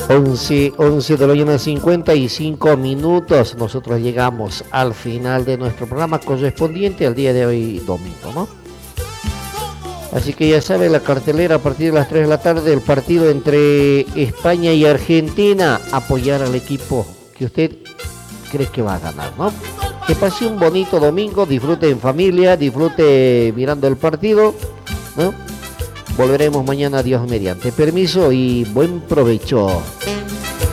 11 de la mañana, 55 minutos. Nosotros llegamos al final de nuestro programa correspondiente al día de hoy, domingo, ¿no? Así que ya sabe, la cartelera a partir de las 3 de la tarde, el partido entre España y Argentina. Apoyar al equipo que usted cree que va a ganar, ¿no? Que pase un bonito domingo, disfrute en familia, disfrute mirando el partido, ¿no? Volveremos mañana, Dios mediante. Permiso y buen provecho.